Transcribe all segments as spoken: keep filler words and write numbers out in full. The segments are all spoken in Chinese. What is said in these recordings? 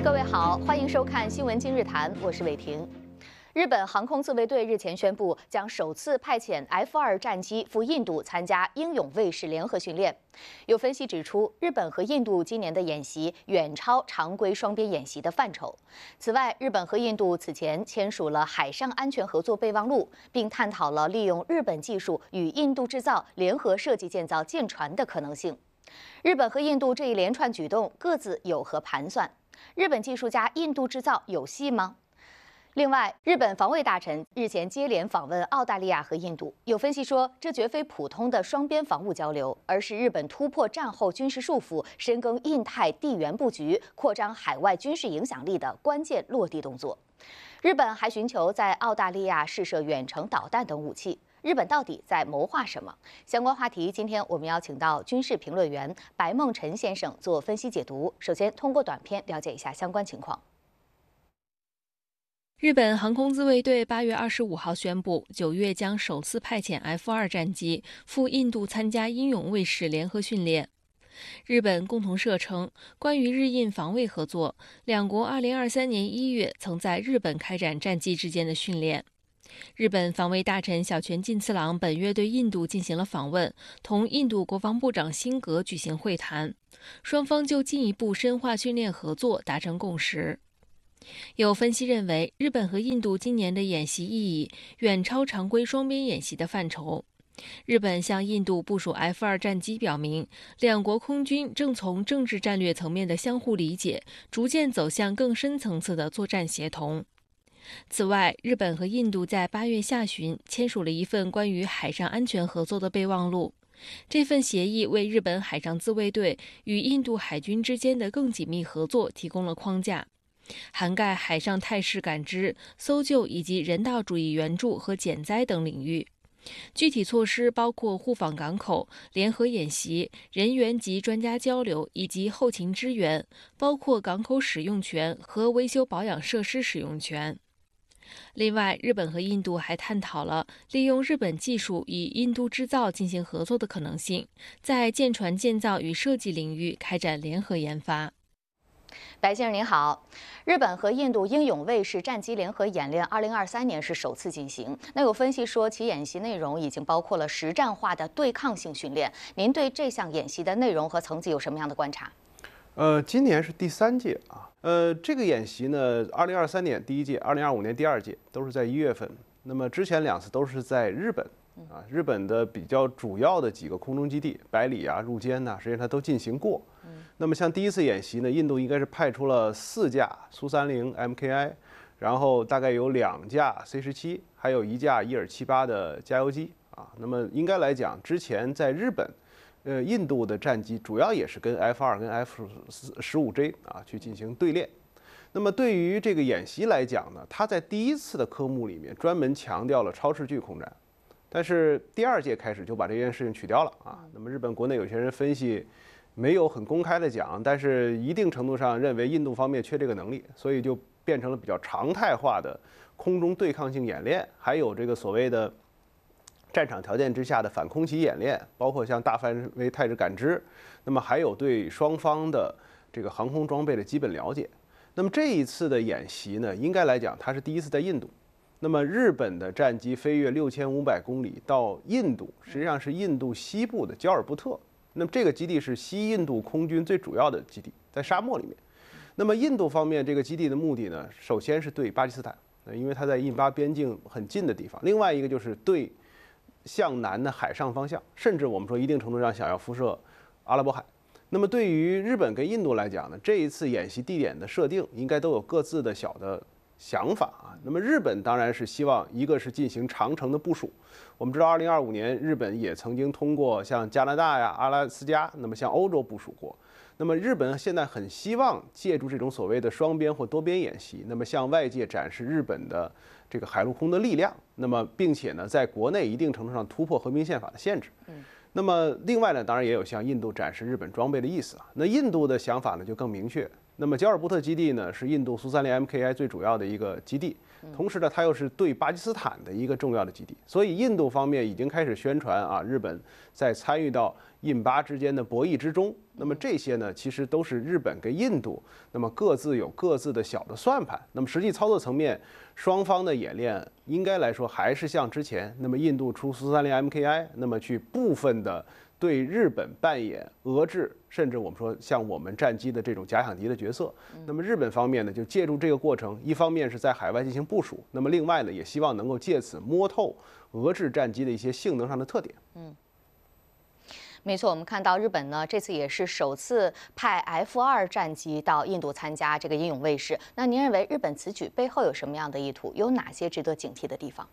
各位好，欢迎收看《新闻今日谈》，我是伟婷。日本航空自卫队日前宣布，将首次派遣 F 二战机赴印度参加英勇卫士联合训练。有分析指出，日本和印度今年的演习远超常规双边演习的范畴。此外，日本和印度此前签署了海上安全合作备忘录，并探讨了利用日本技术与印度制造联合设计建造舰船的可能性。日本和印度这一连串举动各自有何盘算？日本技术加印度制造有戏吗？另外，日本防卫大臣日前接连访问澳大利亚和印度，有分析说，这绝非普通的双边防务交流，而是日本突破战后军事束缚，深耕印太地缘布局，扩张海外军事影响力的关键落地动作。日本还寻求在澳大利亚试射远程导弹等武器。日本到底在谋划什么？相关话题，今天我们邀请到军事评论员白梦辰先生做分析解读。首先，通过短片了解一下相关情况。 日本航空自卫队八月二十五号宣布，九月将首次派遣 F 二战机赴印度参加英勇卫士联合训练。日本共同社称，关于日印防卫合作，两国二零二三年一月曾在日本开展战机之间的训练。日本防卫大臣小泉进次郎本月对印度进行了访问，同印度国防部长辛格举行会谈，双方就进一步深化训练合作达成共识。有分析认为，日本和印度今年的演习意义远超常规双边演习的范畴。日本向印度部署 F 二战机，表明两国空军正从政治战略层面的相互理解，逐渐走向更深层次的作战协同。此外，日本和印度在八月下旬签署了一份关于海上安全合作的备忘录。这份协议为日本海上自卫队与印度海军之间的更紧密合作提供了框架，涵盖海上态势感知、搜救以及人道主义援助和减灾等领域。具体措施包括互访港口、联合演习、人员及专家交流以及后勤支援，包括港口使用权和维修保养设施使用权。另外，日本和印度还探讨了利用日本技术与印度制造进行合作的可能性，在舰船建造与设计领域开展联合研发。 白先生您好，日本和印度英勇卫士战机联合演练二零二三年是首次进行。那有分析说，其演习内容已经包括了实战化的对抗性训练。您对这项演习的内容和层级有什么样的观察？ 呃，今年是第三届啊。呃，这个演习呢，二零二三年第一届，二零二五年第二届，都是在一月份。那么之前两次都是在日本啊，日本的比较主要的几个空中基地，百里啊、入间呐、实际上它都进行过。那么像第一次演习呢，印度应该是派出了四架苏三零 M K I， 然后大概有两架 C 十七，还有一架伊尔七八的加油机啊。那么应该来讲，之前在日本，呃，印度的战机主要也是跟 F 二跟 F 十五 J 啊去进行对练。那么对于这个演习来讲呢，它在第一次的科目里面专门强调了超视距空战，但是第二届开始就把这件事情取掉了啊。那么日本国内有些人分析，没有很公开的讲，但是一定程度上认为印度方面缺这个能力，所以就变成了比较常态化的空中对抗性演练，还有这个所谓的战场条件之下的反空袭演练，包括像大范围态势感知，那么还有对双方的这个航空装备的基本了解。那么这一次的演习呢，应该来讲它是第一次在印度。那么日本的战机飞越六千五百公里到印度，实际上是印度西部的焦尔布特。那么这个基地是西印度空军最主要的基地，在沙漠里面。那么印度方面这个基地的目的呢，首先是对巴基斯坦，因为它在印巴边境很近的地方；另外一个就是对向南的海上方向，甚至我们说一定程度上想要辐射阿拉伯海。那么对于日本跟印度来讲呢，这一次演习地点的设定应该都有各自的小的想法啊。那么日本当然是希望一个是进行长程的部署。我们知道，二零二五年日本也曾经通过像加拿大呀、阿拉斯加，那么向欧洲部署过。那么日本现在很希望借助这种所谓的双边或多边演习，那么向外界展示日本的这个海陆空的力量。那么并且呢，在国内一定程度上突破和平宪法的限制。那么另外呢，当然也有向印度展示日本装备的意思啊。那印度的想法呢就更明确。那么焦尔布特基地呢是印度苏三零 M K I 最主要的一个基地，同时呢它又是对巴基斯坦的一个重要的基地，所以印度方面已经开始宣传啊，日本在参与到印巴之间的博弈之中， 那么这些呢，其实都是日本跟印度，那么各自有各自的小的算盘。那么实际操作层面，双方的演练应该来说还是像之前，那么印度出苏三零 M K I， 那么去部分的对日本扮演遏制，甚至我们说像我们战机的这种假想敌的角色。那么日本方面呢，就借助这个过程，一方面是在海外进行部署，那么另外呢，也希望能够借此摸透俄制战机的一些性能上的特点。 嗯。没错，我们看到日本呢，这次也是首次派 F 二战机到印度参加这个英勇卫士。那您认为日本此举背后有什么样的意图？有哪些值得警惕的地方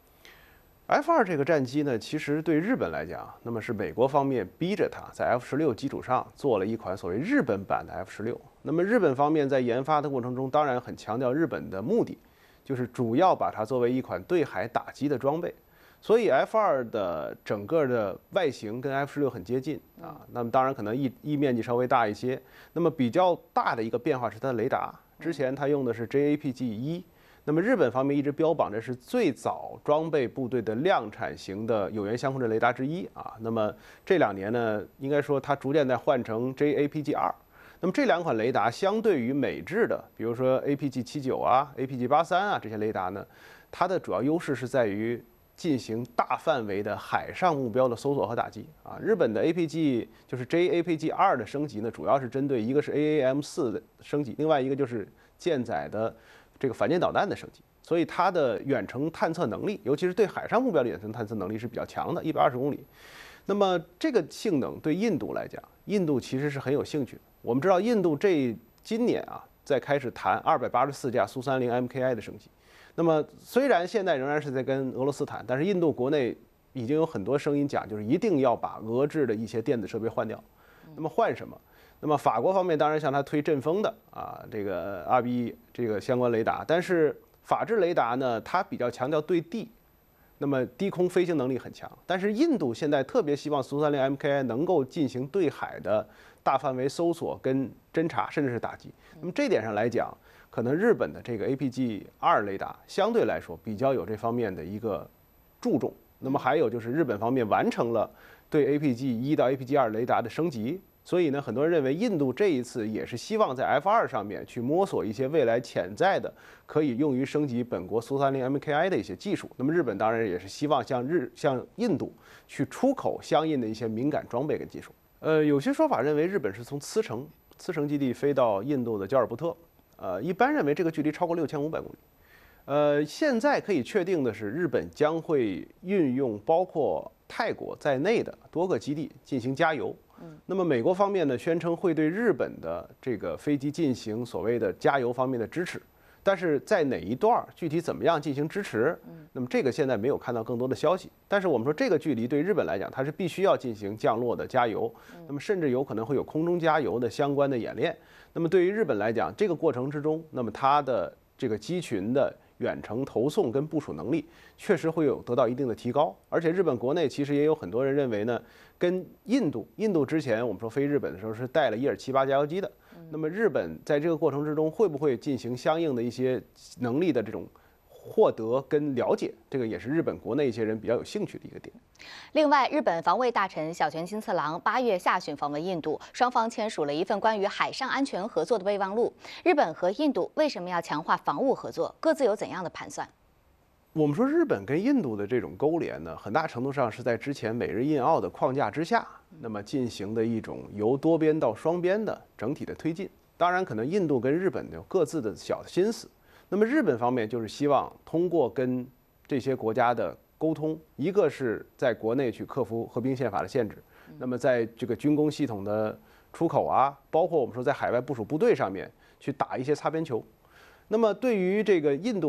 ？F 二这个战机呢，其实对日本来讲，那么是美国方面逼着它在 F 十六基础上做了一款所谓日本版的 F 十六。那么日本方面在研发的过程中，当然很强调日本的目的，就是主要把它作为一款对海打击的装备。所以 F 二的整个的外形跟 F 十六很接近啊，那么当然可能翼翼面积稍微大一些。那么比较大的一个变化是它的雷达，之前它用的是 J A P G 一，那么日本方面一直标榜着是最早装备部队的量产型的有源相控阵雷达之一啊。那么这两年呢，应该说它逐渐在换成 J A P G 二。那么这两款雷达相对于美制的，比如说 A P G 七九啊、A P G 八三啊这些雷达呢，它的主要优势是在于进行大范围的海上目标的搜索和打击啊。日本的 A P G 就是 J A P G 二的升级呢，主要是针对一个是 A A M 四的升级，另外一个就是舰载的这个反舰导弹的升级。所以它的远程探测能力，尤其是对海上目标的远程探测能力是比较强的，一百二十公里。那么这个性能对印度来讲，印度其实是很有兴趣的。我们知道印度这今年啊，在开始谈二百八十四架苏三零 M K I 的升级。那么虽然现在仍然是在跟俄罗斯谈，但是印度国内已经有很多声音讲，就是一定要把俄制的一些电子设备换掉。那么换什么？那么法国方面当然向他推阵风的啊，这个 R B 一这个相关雷达，但是法制雷达呢，它比较强调对地，那么低空飞行能力很强。但是印度现在特别希望苏三零 M K I 能够进行对海的大范围搜索跟侦察，甚至是打击。那么这点上来讲，可能日本的这个 A P G 二雷达相对来说比较有这方面的一个注重。那么还有就是日本方面完成了对 A P G 一到 A P G 二雷达的升级，所以呢，很多人认为印度这一次也是希望在 F 二上面去摸索一些未来潜在的可以用于升级本国苏三零 M K I 的一些技术。那么日本当然也是希望向日向印度去出口相应的一些敏感装备跟技术。呃，有些说法认为日本是从茨城茨城基地飞到印度的焦尔布特。呃，一般认为这个距离超过六千五百公里。呃，现在可以确定的是，日本将会运用包括泰国在内的多个基地进行加油。那么美国方面呢，宣称会对日本的这个飞机进行所谓的加油方面的支持，但是在哪一段具体怎么样进行支持，那么这个现在没有看到更多的消息。但是我们说这个距离对日本来讲，它是必须要进行降落的加油，那么甚至有可能会有空中加油的相关的演练。那么对于日本来讲，这个过程之中，那么它的这个机群的远程投送跟部署能力确实会有得到一定的提高。而且日本国内其实也有很多人认为呢，跟印度，印度之前我们说飞日本的时候是带了伊尔七八加油机的，那么日本在这个过程之中会不会进行相应的一些能力的这种获得跟了解，这个也是日本国内一些人比较有兴趣的一个点。 另外，日本防卫大臣小泉进次郎八月下旬访问印度，双方签署了一份关于海上安全合作的备忘录。日本和印度为什么要强化防务合作？各自有怎样的盘算？ 我们说日本跟印度的这种勾连呢，很大程度上是在之前美日印澳的框架之下，那么进行的一种由多边到双边的整体的推进。当然，可能印度跟日本有各自的小心思。那么日本方面就是希望通过跟这些国家的沟通，一个是在国内去克服和平宪法的限制，那么在这个军工系统的出口啊，包括我们说在海外部署部队上面去打一些擦边球。那么对于这个印度